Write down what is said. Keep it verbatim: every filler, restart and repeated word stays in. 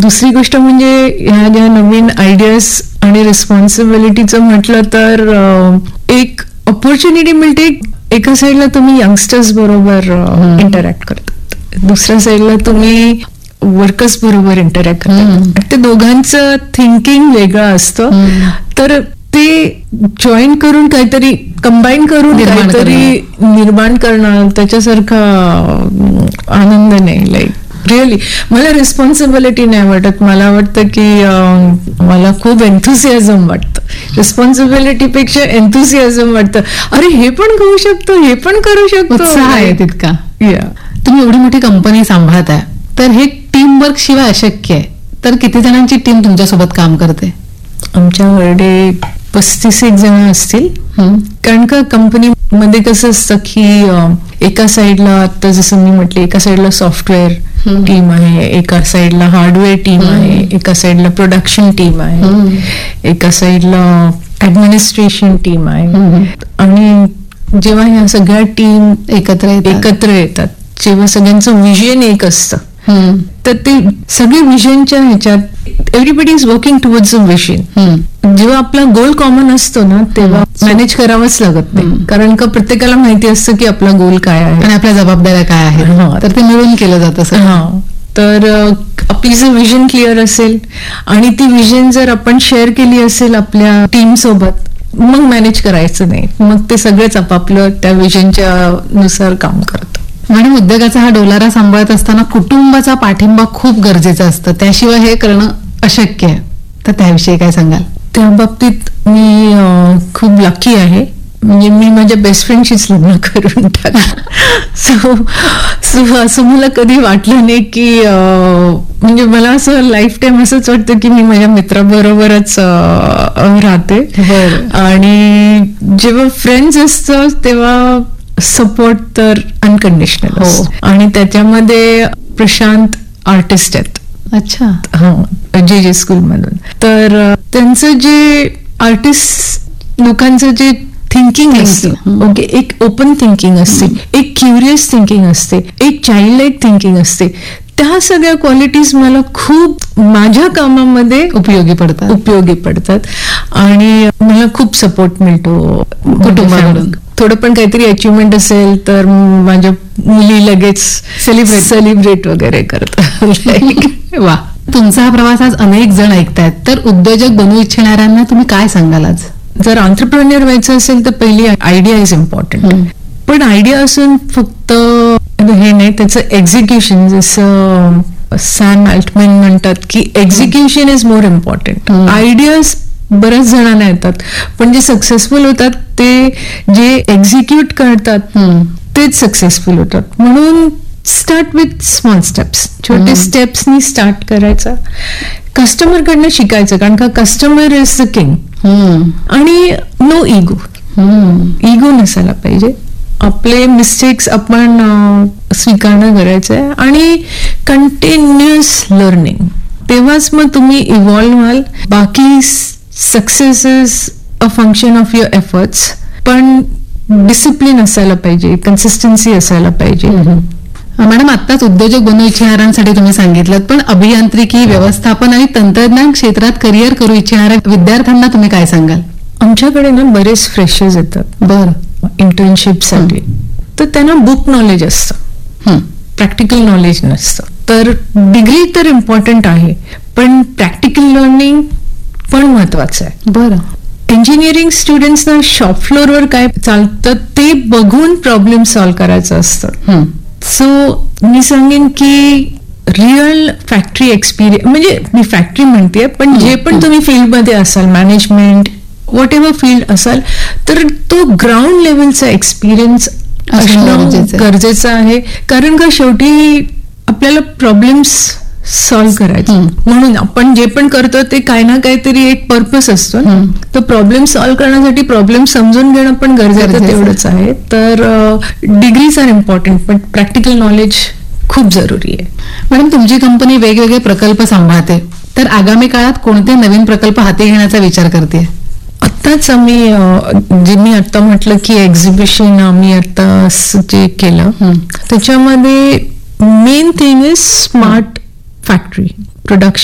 दुसरी गोष्ट म्हणजे ह्या ज्या नवीन आयडियाज आणि रिस्पॉन्सिबिलिटीचं म्हटलं तर एक ऑपॉर्च्युनिटी मिळते. एका साईडला तुम्ही यंगस्टर्स बरोबर इंटरॅक्ट करतात, दुसऱ्या साईडला तुम्ही वर्कर्स बरोबर इंटरॅक्ट करतात. ते दोघांचं थिंकिंग वेगळं असतं, तर ते जॉईन करून काहीतरी कंबाईन करून काहीतरी निर्माण करणं त्याच्यासारखा आनंद नाही. लाईक रिअली मला रिस्पॉन्सिबिलिटी नाही वाटत, मला वाटतं की मला खूप एन्थुसियाझम वाटतं. रिस्पॉन्सिबिलिटीपेक्षा एन्थुसियाझम वाटतं. अरे हे पण करू शकतो, हे पण करू शकतो, उत्साह आहे तितका. तुम्ही एवढी मोठी कंपनी सांभाळताय, तर हे टीम वर्क शिवाय अशक्य आहे. तर किती जणांची टीम तुमच्यासोबत काम करते? आमच्याकडे पस्तीस एक जण असतील. कारण का कंपनीमध्ये कसं असतं की एका साईडला आता जसं मी म्हटलं, एका साईडला सॉफ्टवेअर टीम आहे, एका साईडला हार्डवेअर टीम आहे, एका साईडला प्रोडक्शन टीम आहे, एका साईडला ऍडमिनिस्ट्रेशन टीम आहे. आणि जेव्हा ह्या सगळ्या टीम एकत्र एकत्र येतात, जेव्हा सगळ्यांचं विजन एक असतं, तर ते सगळे विजनच्या ह्याच्यात everybody is working towards a vision. जेव्हा आपला गोल कॉमन असतो ना, तेव्हा मॅनेज करावंच लागत नाही, कारण का प्रत्येकाला माहिती असतं की आपला गोल काय आहे आणि आपल्या जबाबदाऱ्या काय आहेत, तर ते मिळून केलं जातं. हा, तर आपली जर विजन क्लिअर असेल आणि ती विजन जर आपण शेअर केली असेल आपल्या टीम सोबत, मग मॅनेज करायचं नाही, मग ते सगळेच आपापलं त्या विजनच्या नुसार काम करतं. मॅडम, उद्योगाचा हा डोलारा सांभाळत असताना कुटुंबाचा पाठिंबा खूप गरजेचं असतं, त्याशिवाय हे करणं अशक्य आहे. तर त्याविषयी काय सांगाल? त्या बाबतीत मी खूप लकी आहे. म्हणजे मी माझ्या बेस्ट फ्रेंडशीच लग्न करून टाकलं. सो सो असं मला कधी वाटलं नाही की म्हणजे मला असं लाईफ टाईम असंच वाटतं की मी माझ्या मित्राबरोबरच राहते. आणि जेव्हा फ्रेंड्स असतं तेव्हा सपोर्ट तर अनकंडिशनल असतो. आणि त्याच्यामध्ये प्रशांत आर्टिस्ट आहेत. अच्छा. हा, जे जे स्कूल मधून. तर त्यांचं जे आर्टिस्ट लोकांचं जे थिंकिंग असते, ओके, एक ओपन थिंकिंग असते, एक क्युरियस थिंकिंग असते, एक चाइल्ड लाईक थिंकिंग असते. त्या सगळ्या क्वालिटीज मला खूप माझ्या कामामध्ये उपयोगी पडतात उपयोगी पडतात आणि मला खूप सपोर्ट मिळतो कुटुंबाकडून. थोडं पण काहीतरी अचिव्हमेंट असेल तर माझ्या मुली लगेच सेलिब्रेट सेलिब्रेट वगैरे करतात. वा, तुमचा हा प्रवास आज अनेक जण ऐकतायत, तर उद्योजक बनू इच्छिणाऱ्यांना तुम्ही काय सांगाल आज? जर एंटरप्रेन्योर व्हायचं असेल तर पहिली आयडिया इज इम्पॉर्टंट. पण आयडिया असून फक्त हे नाही, त्याचं एक्झिक्युशन, जसं सॅम अल्टमॅन म्हणतात की execution is more important. Ideas बऱ्याच जणांना येतात, पण जे सक्सेसफुल होतात ते जे एक्झिक्यूट करतात तेच सक्सेसफुल होतात. म्हणून स्टार्ट विथ स्मॉल स्टेप्स, छोटे स्टेप्सनी स्टार्ट करायचं. कस्टमर कडनं शिकायचं, कारण का कस्टमर इज द किंग. आणि नो इगो, इगो नसायला पाहिजे. आपले मिस्टेक्स आपण स्वीकारणं गरजेचं आहे आणि कंटिन्युअस लर्निंग, तेव्हाच मग तुम्ही इव्हॉल्व्ह व्हाल. बाकी success is a function of your efforts, पण डिसिप्लिन असायला पाहिजे, कन्सिस्टन्सी असायला पाहिजे. मॅडम, आत्ताच उद्योजक बनू इच्छिणाऱ्यांसाठी तुम्ही सांगितलं, पण अभियांत्रिकी, व्यवस्थापन आणि तंत्रज्ञान क्षेत्रात करिअर करू इच्छिणाऱ्या विद्यार्थ्यांना तुम्ही काय सांगाल? आमच्याकडे ना बरेच फ्रेशर्स येतात बर इंटर्नशिपसाठी, तर त्यांना बुक नॉलेज असतं, प्रॅक्टिकल नॉलेज नसतं. तर डिग्री तर इम्पॉर्टंट आहे, पण प्रॅक्टिकल लर्निंग पण महत्वाचं आहे. बरं. इंजिनिअरिंग स्टुडंट्सना शॉप फ्लोअरवर काय चालतं ते बघून प्रॉब्लेम सॉल्व्ह करायचं असतं. सो मी सांगेन की रिअल फॅक्टरी एक्सपिरियन्स, म्हणजे मी फॅक्टरी म्हणते, पण जे पण तुम्ही फील्डमध्ये असाल, मॅनेजमेंट व्हॉट एव्हर फील्ड असाल, तर तो ग्राउंड लेवलचा एक्सपिरियन्स असणं गरजेचं आहे. कारण का शेवटी आपल्याला प्रॉब्लेम्स सॉल्व्ह करायचे, म्हणून आपण जे पण करतो ते काही ना काहीतरी एक पर्पस असतो. तर प्रॉब्लेम सॉल्व्ह करण्यासाठी प्रॉब्लेम समजून घेणं पण गरजेचं तेवढंच आहे. तर डिग्रीज आर इम्पॉर्टंट, पण प्रॅक्टिकल नॉलेज खूप जरुरी आहे. मॅडम, तुमची कंपनी वेगवेगळे प्रकल्प सांभाळते, तर आगामी काळात कोणते नवीन प्रकल्प हाती घेण्याचा विचार करते? आत्ताच आम्ही जे मी आता म्हटलं की एक्झिबिशन आम्ही आता जे केलं, त्याच्यामध्ये main thing is smart factory, production